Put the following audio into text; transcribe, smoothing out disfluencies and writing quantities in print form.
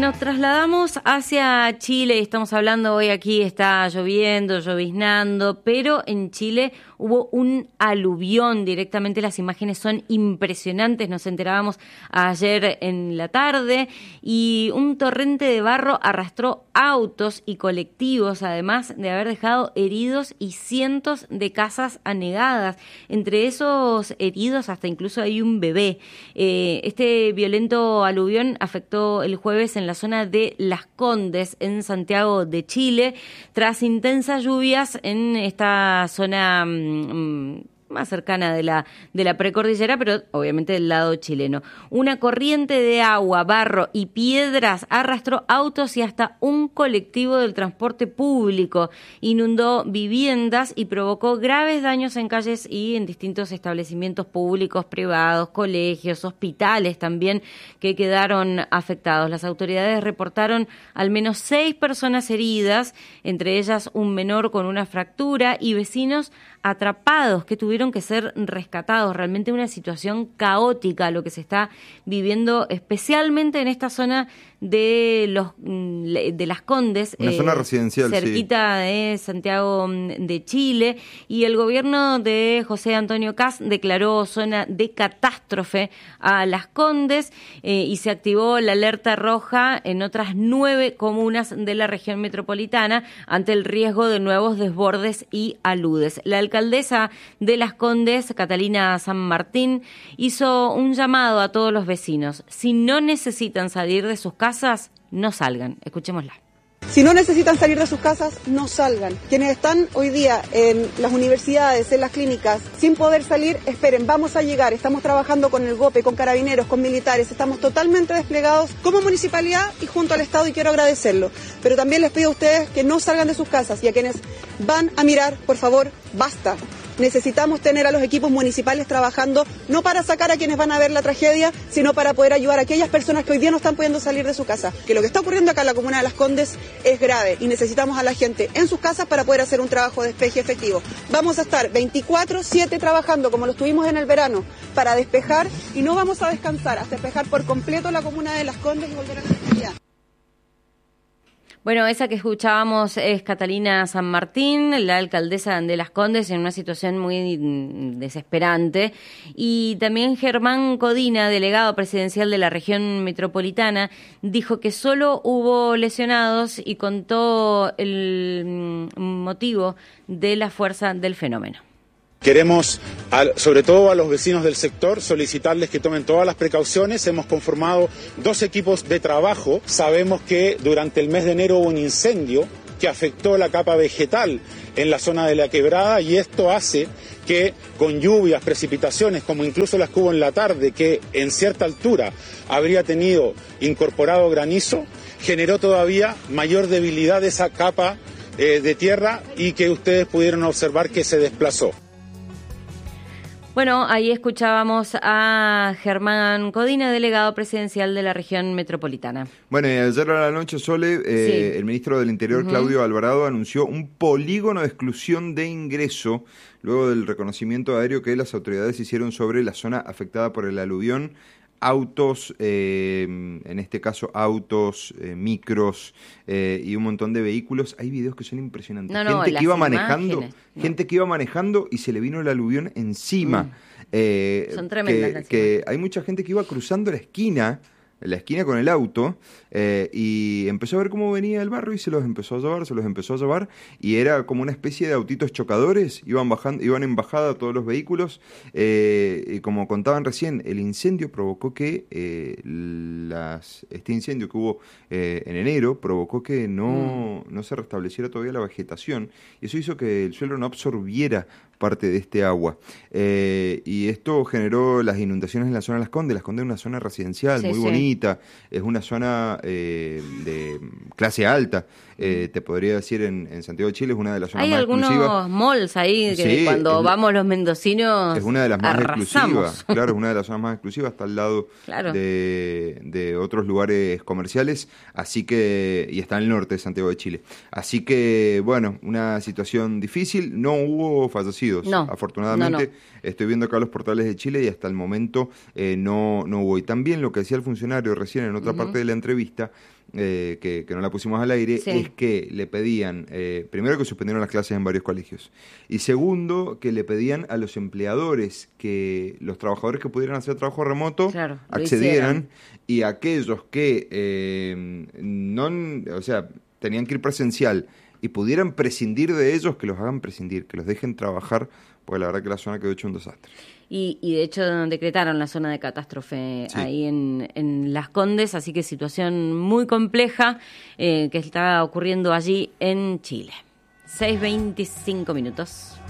nos trasladamos hacia Chile y estamos hablando hoy aquí, está lloviendo, lloviznando, pero en Chile hubo un aluvión directamente, las imágenes son impresionantes, nos enterábamos ayer en la tarde y un torrente de barro arrastró autos y colectivos, además de haber dejado heridos y cientos de casas anegadas. Entre esos heridos hasta incluso hay un bebé. Este violento aluvión afectó el jueves en la zona de Las Condes, en Santiago de Chile, tras intensas lluvias en esta zona más cercana de la precordillera, pero obviamente del lado chileno. Una corriente de agua, barro y piedras arrastró autos y hasta un colectivo del transporte público, inundó viviendas y provocó graves daños en calles y en distintos establecimientos públicos, privados, colegios, hospitales también, que quedaron afectados. Las autoridades reportaron al menos 6 personas heridas, entre ellas un menor con una fractura y vecinos atrapados que tuvieron que ser rescatados. Realmente una situación caótica lo que se está viviendo, especialmente en esta zona de Las Condes, una zona residencial, cerquita de Santiago de Chile, y el gobierno de José Antonio Kast declaró zona de catástrofe a Las Condes y se activó la alerta roja en otras 9 comunas de la región metropolitana ante el riesgo de nuevos desbordes y aludes. La alcaldesa de Las Condes, Catalina San Martín, hizo un llamado a todos los vecinos: si no necesitan salir de sus casas, no salgan. Escuchémosla. Si no necesitan salir de sus casas, no salgan. Quienes están hoy día en las universidades, en las clínicas, sin poder salir, esperen, vamos a llegar. Estamos trabajando con el GOPE, con carabineros, con militares. Estamos totalmente desplegados como municipalidad y junto al Estado, y quiero agradecerlo. Pero también les pido a ustedes que no salgan de sus casas, y a quienes van a mirar, por favor, basta. Necesitamos tener a los equipos municipales trabajando, no para sacar a quienes van a ver la tragedia, sino para poder ayudar a aquellas personas que hoy día no están pudiendo salir de su casa. Que lo que está ocurriendo acá en la comuna de Las Condes es grave y necesitamos a la gente en sus casas para poder hacer un trabajo de despeje efectivo. Vamos a estar 24/7 trabajando como lo estuvimos en el verano para despejar, y no vamos a descansar hasta despejar por completo la comuna de Las Condes y volver a la normalidad. Bueno, esa que escuchábamos es Catalina San Martín, la alcaldesa de Las Condes, en una situación muy desesperante. Y también Germán Codina, delegado presidencial de la región metropolitana, dijo que solo hubo lesionados y contó el motivo de la fuerza del fenómeno. Queremos, sobre todo a los vecinos del sector, solicitarles que tomen todas las precauciones. Hemos conformado 2 equipos de trabajo. Sabemos que durante el mes de enero hubo un incendio que afectó la capa vegetal en la zona de la quebrada, y esto hace que con lluvias, precipitaciones, como incluso las que hubo en la tarde, que en cierta altura habría tenido incorporado granizo, generó todavía mayor debilidad de esa capa de tierra, y que ustedes pudieron observar que se desplazó. Bueno, ahí escuchábamos a Germán Codina, delegado presidencial de la región metropolitana. Bueno, y ayer a la noche, Sole, sí, el ministro del Interior, Claudio Alvarado, anunció un polígono de exclusión de ingreso luego del reconocimiento aéreo que las autoridades hicieron sobre la zona afectada por el aluvión. Autos, en este caso autos, micros y un montón de vehículos. Hay videos que son impresionantes. Gente que iba manejando, gente que iba manejando y se le vino el aluvión encima. Son tremendas que hay mucha gente que iba cruzando la esquina con el auto, y empezó a ver cómo venía el barro y se los empezó a llevar, y era como una especie de autitos chocadores, iban en bajada todos los vehículos, y como contaban recién, el incendio provocó que este incendio que hubo en enero provocó que no se restableciera todavía la vegetación, y eso hizo que el suelo no absorbiera parte de este agua, y esto generó las inundaciones en la zona de Las Condes. Las Condes es una zona residencial muy bonita, es una zona de clase alta, te podría decir en Santiago de Chile es una de las zonas más exclusivas. Hay algunos malls ahí que cuando vamos los mendocinos es una de las más arrasamos. Exclusivas, claro, es una de las zonas más exclusivas, está al lado de otros lugares comerciales, así que, y está en el norte de Santiago de Chile. Así que, bueno, una situación difícil, no hubo fallecidos, afortunadamente. Estoy viendo acá los portales de Chile y hasta el momento no hubo. Y también lo que decía el funcionario recién en otra parte de la entrevista, que no la pusimos al aire, sí, es que le pedían, primero que suspendieron las clases en varios colegios, y segundo que le pedían a los empleadores que los trabajadores que pudieran hacer trabajo remoto, claro, accedieran, y aquellos que no, o sea, tenían que ir presencial y pudieran prescindir de ellos, que los hagan prescindir, que los dejen trabajar, porque la verdad que la zona quedó hecho un desastre. Y de hecho decretaron la zona de catástrofe, sí, ahí en Las Condes, así que situación muy compleja que está ocurriendo allí en Chile. 6:25 minutos.